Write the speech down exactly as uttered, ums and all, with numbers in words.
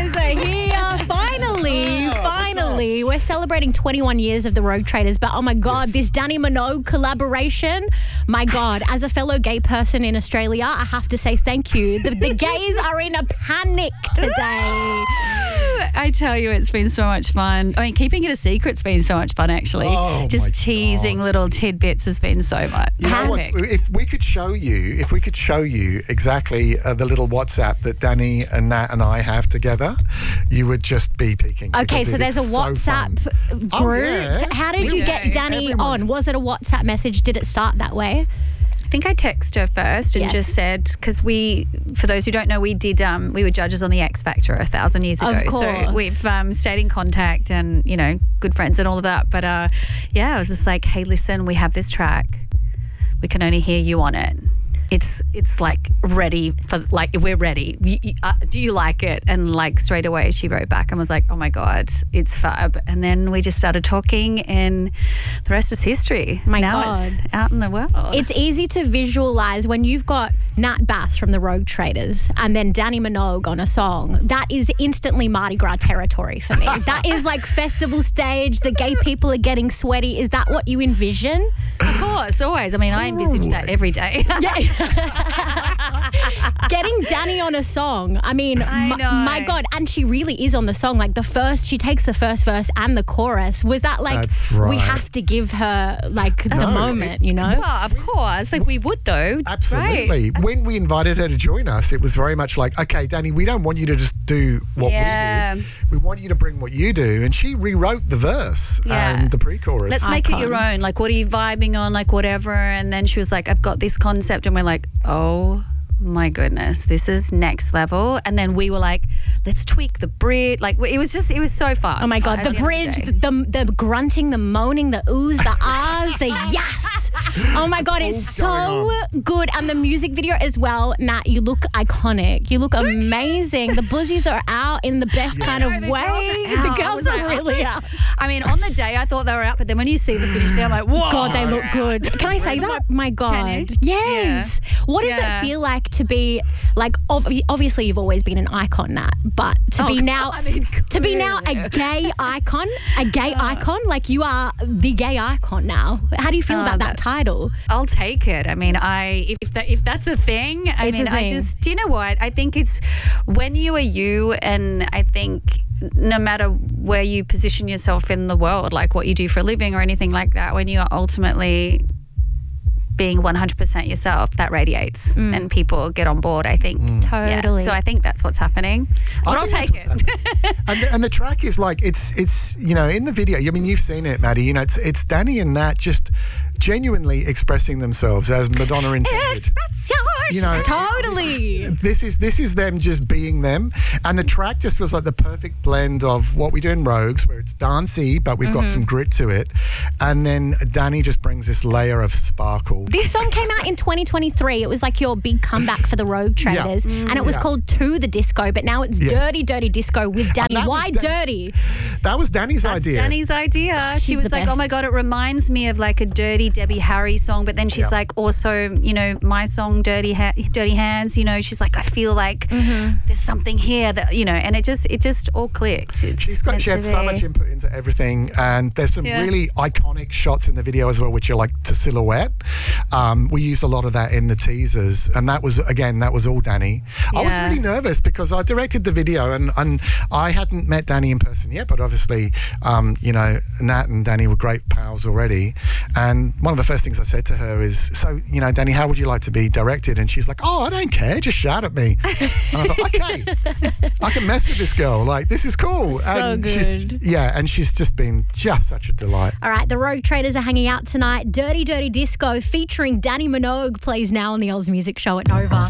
boys are here. Finally, What's up? finally. We're celebrating twenty-one years of the Rogue Traders, but oh my God, Yes. this Danny Minogue collaboration, my God, as a fellow gay person in Australia, I have to say thank you. The, the gays are in a panic today. I tell you, it's been so much fun. I mean, keeping it a secret's been so much fun, actually. Oh, Just my teasing God. little tidbits has been so much. You know what? Havoc. If we could show you, if we could show you exactly uh, the little WhatsApp that Danny and Nat and I have together, you would just be peeking. Okay, because so it there's a is so WhatsApp fun. group. Oh, yeah. How did We you do. get Danny Everyone's- on? Was it a WhatsApp message? Did it start that way? I think I texted her first and Yes. just said, because we, for those who don't know, we did, um, we were judges on the X Factor a thousand years Of ago. course. So we've um, stayed in contact and, you know, good friends and all of that. But uh, yeah, I was just like, hey, listen, we have this track. We can only hear you on it. It's it's like ready for, like, we're ready. You, you, uh, do you like it? And like straight away she wrote back and was like, oh my God, it's fab. And then we just started talking and the rest is history. My now God. it's out in the world. It's easy to visualize when you've got Nat Bass from the Rogue Traders and then Danny Minogue on a song. That is instantly Mardi Gras territory for me. That is like festival stage. The gay people are getting sweaty. Is that what you envision? Of course, always. I mean, I envisage that every day. Getting Danny on a song. I mean, I m- know. my God. And she really is on the song. Like the first, she takes the first verse and the chorus. Was that like, That's we right. have to give her like the No, moment, you know? Well, of course. Like we would though. Absolutely. Right. When we invited her to join us, it was very much like, okay, Danny, we don't want you to just do what Yeah. we do. We want you to bring what you do. And she rewrote the verse Yeah. and the pre-chorus. Let's make it Icon. your own. Like, what are you vibing on? Like, whatever. And then she was like, I've got this concept. And we're like, oh my goodness, this is next level. And then we were like, let's tweak the bridge. Like, it was just, it was so fun. Oh my God, At the end of bridge, day. the, the the grunting, the moaning, the oohs, the ahs, the yes. Oh my God, it's all so good. And the music video as well. Nat, you look iconic. You look amazing. The buzzies are out in the best kind of No, the way. girls are The out. I girls was are like, really out. I mean, on the day I thought they were out, but then when you see the finish there, I'm like, whoa. God, they look good. Can I say that? My God. you? Yes. What does Yeah. it feel like to be like, ov- obviously you've always been an icon, Nat, but to Oh, be God, now, I mean, to be now a gay icon, a gay icon, like you are the gay icon now. How do you feel Oh, about that that- title? I'll take it. I mean, I if that if that's a thing, I It's a mean, I thing. just do you know what? I think it's when you are you, and I think no matter where you position yourself in the world, like what you do for a living or anything like that, when you are ultimately being one hundred percent yourself, that radiates and people get on board, I think. Yeah. Totally. So I think that's what's happening. But I'll think take that's it. what's happening. and, the, and the track is like, it's, it's you know, in the video, I mean, you've seen it, Maddie, you know, it's, it's Danny and Nat just genuinely expressing themselves as Madonna intended. Express You know, Totally. This is this is them just being them, and the track just feels like the perfect blend of what we do in Rogues, where it's dancey but we've got some grit to it, and then Danny just brings this layer of sparkle. This song came out in twenty twenty-three. It was like your big comeback for the Rogue Traders. And it was Yeah. called To the Disco, but now it's Yes. Dirty, Dirty Disco with Danny. that was Why Dan- dirty? That was Danny's That's idea. Danny's idea. she's She was the like, oh my best. God, it reminds me of like a Dirty Debbie Harry song. But then she's Yeah. like, also, you know, my song, Dirty ha- Dirty Hands, you know, she's like, I feel like there's something here that, you know, and it just, it just all clicked. It's She's got meant she had to so be. much input into everything, and there's some Yeah. really iconic shots in the video as well, which are like to silhouette. Um, we used a lot of that in the teasers, and that was again that was all Danny. I was Yeah. really nervous because I directed the video, and, and I hadn't met Danny in person yet, but obviously, um, you know, Nat and Danny were great pals already. And one of the first things I said to her is, "So, you know, Danny, how would you like to be directed?" And she's like, "Oh, I don't care, just shout at me." And I thought, okay, I can mess with this girl. Like, this is cool. So and good. She's, yeah, and she's just been just such a delight. All right, the Rogue Traders are hanging out tonight. Dirty, Dirty Disco featuring Danny Minogue plays now on the Oz Music Show at Nova.